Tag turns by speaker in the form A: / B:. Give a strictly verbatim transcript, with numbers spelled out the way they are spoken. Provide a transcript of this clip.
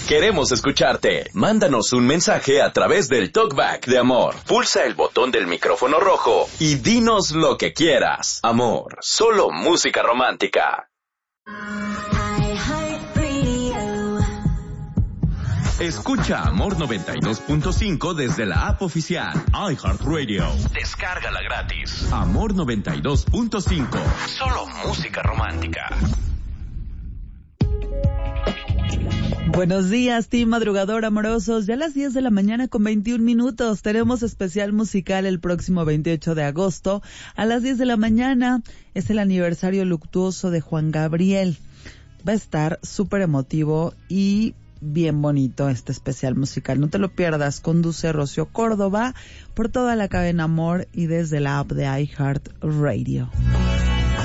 A: Queremos escucharte. Mándanos un mensaje a través del Talkback de Amor. Pulsa el botón del micrófono rojo y dinos lo que quieras. Amor, solo música romántica. Escucha Amor noventa y dos punto cinco desde la app oficial iHeartRadio. Descárgala gratis. Amor noventa y dos punto cinco. Solo música romántica.
B: Buenos días, team madrugador amorosos. Ya a las diez de la mañana con veintiún minutos. Tenemos especial musical el próximo veintiocho de agosto. A las diez de la mañana es el aniversario luctuoso de Juan Gabriel. Va a estar súper emotivo y bien bonito este especial musical. No te lo pierdas. Conduce Rocío Córdoba por toda la cadena Amor y desde la app de iHeartRadio.